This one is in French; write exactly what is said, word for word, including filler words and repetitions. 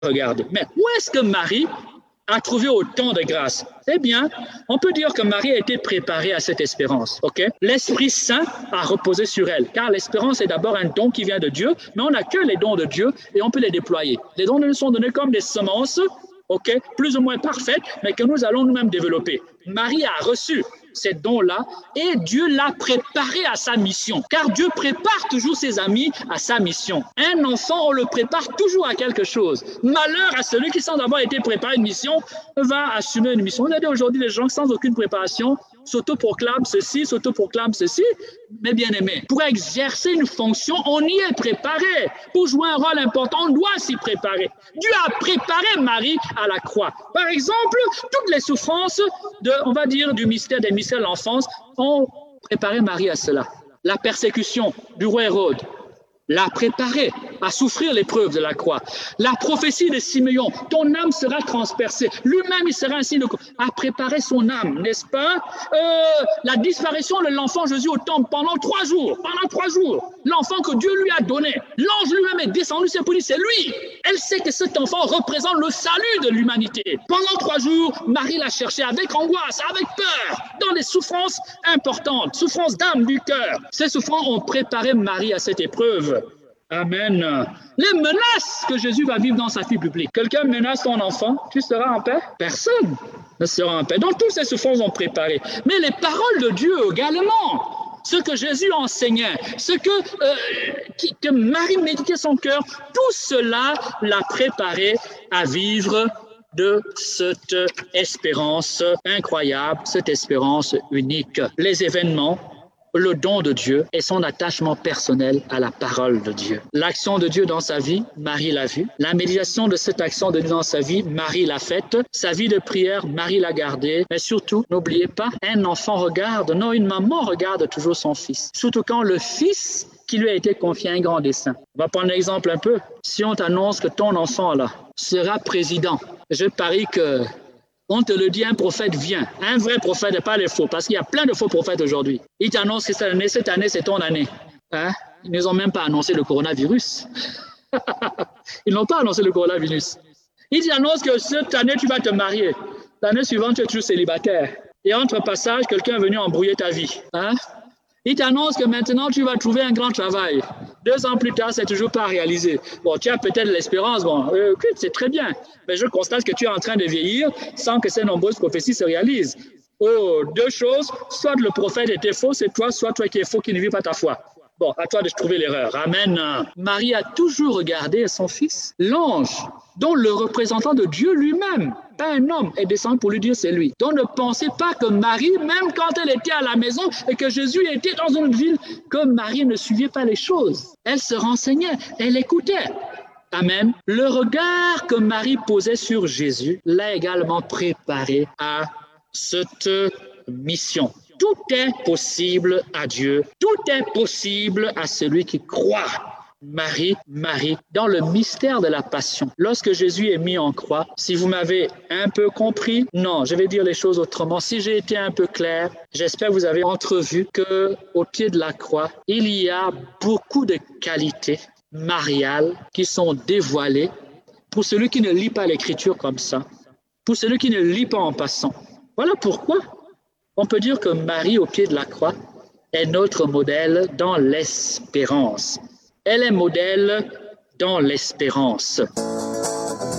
regarder. Mais où est-ce que Marie a trouvé autant de grâce? Eh bien, on peut dire que Marie a été préparée à cette espérance. Ok? L'Esprit Saint a reposé sur elle, car l'espérance est d'abord un don qui vient de Dieu, mais on n'a que les dons de Dieu et on peut les déployer. Les dons nous sont donnés comme des semences, ok, plus ou moins parfaites, mais que nous allons nous-mêmes développer. Marie a reçu ces dons-là et Dieu l'a préparé à sa mission, car Dieu prépare toujours ses amis à sa mission. Un enfant, on le prépare toujours à quelque chose. Malheur à celui qui, sans avoir été préparé à une mission, va assumer une mission. On a dit aujourd'hui, les gens sans aucune préparation s'autoproclament ceci, s'autoproclament ceci, mais bien aimé, pour exercer une fonction, on y est préparé. Pour jouer un rôle important, on doit s'y préparer. Dieu a préparé Marie à la croix. Par exemple, toutes les souffrances de, on va dire, du mystère des mystères de l'enfance ont préparé Marie à cela. La persécution du roi Hérode l'a préparé à souffrir l'épreuve de la croix. La prophétie de Simeon, ton âme sera transpercée. Lui-même, il sera ainsi, a préparé son âme, n'est-ce pas? Euh, la disparition de l'enfant Jésus au temple pendant trois jours, pendant trois jours, l'enfant que Dieu lui a donné, l'ange lui-même est descendu, c'est pour dire, c'est lui. Elle sait que cet enfant représente le salut de l'humanité. Pendant trois jours, Marie l'a cherché avec angoisse, avec peur, dans des souffrances importantes, souffrances d'âme du cœur. Ces souffrances ont préparé Marie à cette épreuve. Amen. Les menaces que Jésus va vivre dans sa vie publique. Quelqu'un menace ton enfant, tu seras en paix? Personne ne sera en paix. Donc, toutes ces souffrances ont préparé. Mais les paroles de Dieu également, ce que Jésus enseignait, ce que, euh, qui, que Marie méditait son cœur, tout cela l'a préparé à vivre de cette espérance incroyable, cette espérance unique. Les événements, le don de Dieu et son attachement personnel à la parole de Dieu. L'action de Dieu dans sa vie, Marie l'a vue. La méditation de cette action de Dieu dans sa vie, Marie l'a faite. Sa vie de prière, Marie l'a gardée. Mais surtout, n'oubliez pas, un enfant regarde, non, une maman regarde toujours son fils. Surtout quand le fils qui lui a été confié un grand dessein. On va prendre l'exemple un peu. Si on t'annonce que ton enfant, là, sera président, je parie que on te le dit, un prophète vient. Un vrai prophète et pas les faux, parce qu'il y a plein de faux prophètes aujourd'hui. Ils t'annoncent que cette année, cette année, c'est ton année. Hein? Ils ne nous ont même pas annoncé le coronavirus. Ils n'ont pas annoncé le coronavirus. Ils t'annoncent que cette année, tu vas te marier. L'année suivante, tu es toujours célibataire. Et entre passage, quelqu'un est venu embrouiller ta vie. Hein? Ils t'annoncent que maintenant, tu vas trouver un grand travail. Deux ans plus tard, c'est toujours pas réalisé. Bon, tu as peut-être l'espérance, bon, euh, c'est très bien. Mais je constate que tu es en train de vieillir sans que ces nombreuses prophéties se réalisent. Oh, deux choses, soit le prophète était faux, c'est toi, soit toi qui es faux, qui ne vis pas ta foi. Bon, à toi de trouver l'erreur. Amen. Marie a toujours regardé son fils, l'ange, dont le représentant de Dieu lui-même, pas un homme, est descendu pour lui dire c'est lui. Donc ne pensez pas que Marie, même quand elle était à la maison et que Jésus était dans une ville, que Marie ne suivait pas les choses. Elle se renseignait, elle écoutait. Amen. Le regard que Marie posait sur Jésus l'a également préparé à cette mission. Tout est possible à Dieu. Tout est possible à celui qui croit. Marie, Marie, dans le mystère de la passion. Lorsque Jésus est mis en croix, si vous m'avez un peu compris, non, je vais dire les choses autrement. Si j'ai été un peu clair, j'espère que vous avez entrevu qu'au pied de la croix, il y a beaucoup de qualités mariales qui sont dévoilées pour celui qui ne lit pas l'Écriture comme ça, pour celui qui ne lit pas en passant. Voilà pourquoi on peut dire que Marie, au pied de la croix, est notre modèle dans l'espérance. Elle est modèle dans l'espérance.